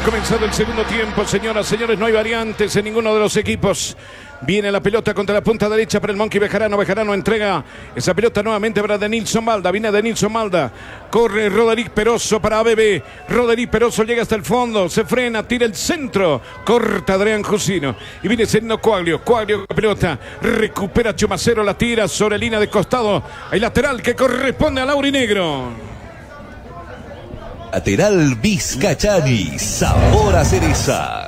Ha comenzado el segundo tiempo, señoras, señores. No hay variantes en ninguno de los equipos. Viene la pelota contra la punta derecha para el Monkey Bejarano. Bejarano entrega esa pelota nuevamente para Denilson Malda. Viene Denilson Malda. Corre Roderick Peroso para ABB. Roderick Peroso llega hasta el fondo. Se frena, tira el centro. Corta Adrián Jusino. Y viene siendo Coaglio. Coaglio con la pelota. Recupera Chumacero. La tira sobre línea de costado. Hay lateral que corresponde a Laurinegro. Lateral Vizcachani. Sabor a cereza.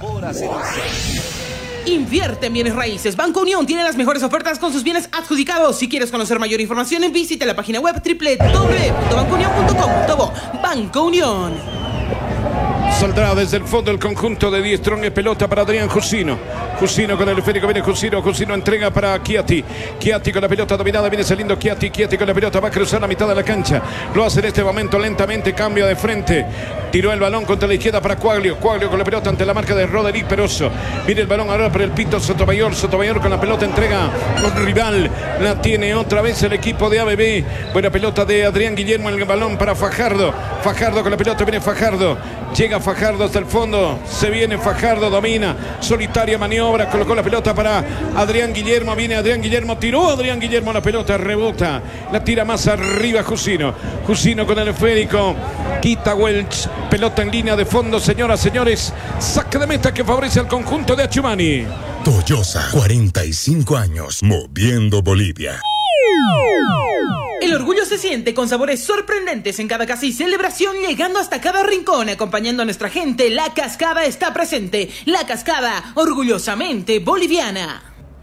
Invierte en bienes raíces. Banco Unión tiene las mejores ofertas con sus bienes adjudicados. Si quieres conocer mayor información, visita la página web www.bancounion.com.bo. Banco Unión. Saldrá desde el fondo el conjunto de Die Strong. Pelota para Adrián Jusino. Jusino con el esférico. Viene Jusino. Jusino entrega para Chiatti. Chiatti con la pelota dominada. Viene saliendo Chiatti. Chiatti con la pelota. Va a cruzar la mitad de la cancha. Lo hace en este momento lentamente. Cambia de frente. Tiró el balón contra la izquierda para Coaglio. Coaglio con la pelota ante la marca de Roderick Peroso. Viene el balón ahora para el Pito Sotomayor. Sotomayor con la pelota entrega con rival. La tiene otra vez el equipo de ABB. Buena pelota de Adrián Guillermo. El balón para Fajardo. Fajardo con la pelota. Viene Fajardo. Llega Fajardo hasta el fondo. Se viene Fajardo. Domina. Solitaria maniobra. Colocó la pelota para Adrián Guillermo. Viene Adrián Guillermo. Tiró Adrián Guillermo la pelota. Rebota. La tira más arriba Jusino. Jusino con el esférico. Quita Welch. Pelota en línea de fondo, señoras, señores. Saque de meta que favorece al conjunto de Achumani. Toyosa, 45 años, moviendo Bolivia. El orgullo se siente con sabores sorprendentes en cada casa y celebración, llegando hasta cada rincón, acompañando a nuestra gente. La Cascada está presente. La Cascada, orgullosamente boliviana.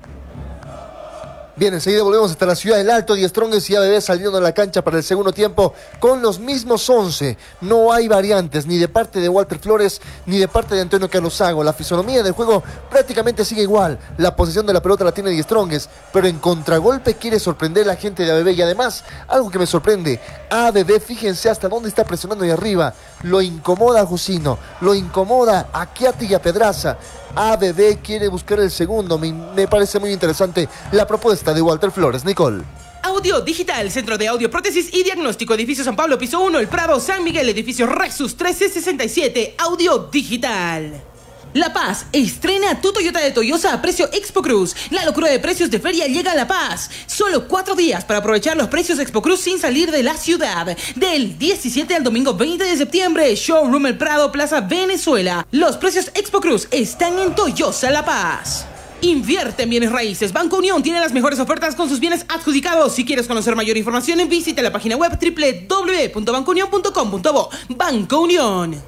Bien, enseguida volvemos hasta la ciudad del Alto. Die Strongest y ABB saliendo de la cancha para el segundo tiempo con los mismos 11. No hay variantes, ni de parte de Walter Flores, ni de parte de Antonio Carlos Sago. La fisonomía del juego prácticamente sigue igual. La posesión de la pelota la tiene Die Strongest, pero en contragolpe quiere sorprender a la gente de ABB. Y además, algo que me sorprende, ABB, fíjense hasta dónde está presionando ahí arriba. Lo incomoda a Jusino, lo incomoda a Chiatti y a Pedraza. ABB quiere buscar el segundo. Me parece muy interesante la propuesta de Walter Flores. Nicole. Audio Digital, Centro de Audio, Prótesis y Diagnóstico, Edificio San Pablo, Piso 1, El Prado, San Miguel, Edificio Rexus 1367, Audio Digital. La Paz, estrena tu Toyota de Toyosa a precio Expo Cruz. La locura de precios de feria llega a La Paz. Solo 4 días para aprovechar los precios Expo Cruz sin salir de la ciudad. Del 17 al domingo 20 de septiembre, Showroom El Prado, Plaza Venezuela. Los precios Expo Cruz están en Toyosa La Paz. Invierte en bienes raíces. Banco Unión tiene las mejores ofertas con sus bienes adjudicados. Si quieres conocer mayor información, visita la página web www.bancounion.com.bo. Banco Unión.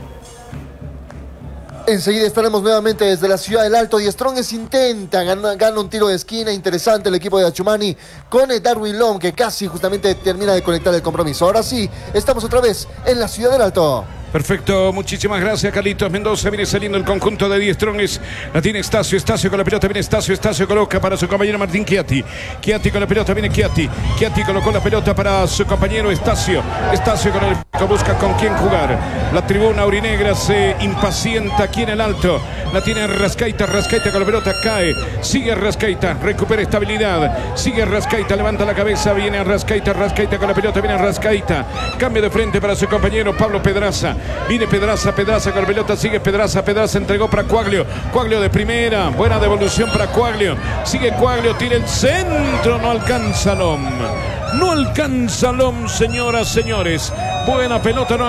Enseguida estaremos nuevamente desde la ciudad del Alto. Die Strongest intenta, gana un tiro de esquina interesante el equipo de Achumani con el Darwin Long, que casi justamente termina de conectar el compromiso. Ahora sí, estamos otra vez en la ciudad del Alto. Perfecto, muchísimas gracias, Carlitos Mendoza. Viene saliendo el conjunto de Die Strongest. La tiene Estacio, Estacio con la pelota, viene Estacio, Estacio coloca para su compañero Martín Chiatti. Chiatti con la pelota, viene Chiatti. Chiatti colocó la pelota para su compañero Estacio. Estacio con el busca con quién jugar. La tribuna aurinegra se impacienta aquí en el Alto. La tiene Rascaita, Rascaita con la pelota, cae. Sigue Rascaita, recupera estabilidad. Sigue Rascaita, levanta la cabeza, viene Rascaita, Rascaita con la pelota, viene Rascaita. Cambio de frente para su compañero Pablo Pedraza. Viene Pedraza, Pedraza con la pelota, sigue Pedraza, Pedraza entregó para Coaglio. Coaglio de primera, buena devolución para Coaglio. Sigue Coaglio, tira el centro, no alcanza Lom. No alcanza Lom, señoras, señores. Buena pelota, no.